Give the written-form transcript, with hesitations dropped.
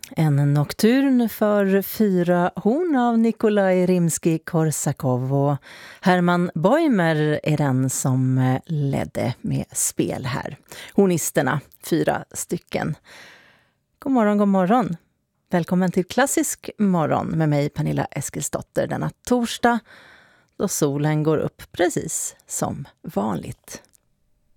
En nokturn för 4 horn av Nikolaj Rimsky-Korsakov, och Hermann Bäumer är den som ledde med spel här. Hornisterna, 4 stycken. God morgon, god morgon. Välkommen till Klassisk morgon med mig, Pernilla Eskilsdotter, denna torsdag då solen går upp precis som vanligt.